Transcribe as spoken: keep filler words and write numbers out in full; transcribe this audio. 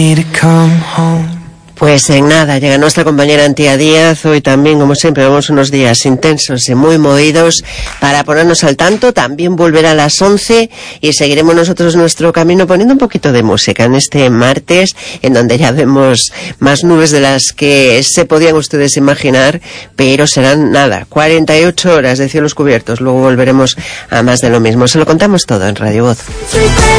Pues en nada, llega nuestra compañera Antía Díaz. Hoy también, como siempre, vamos unos días intensos y muy movidos para ponernos al tanto. También volverá a las once y seguiremos nosotros nuestro camino poniendo un poquito de música en este martes, en donde ya vemos más nubes de las que se podían ustedes imaginar, pero serán nada, cuarenta y ocho horas de cielos cubiertos. Luego volveremos a más de lo mismo. Se lo contamos todo en Radio Voz.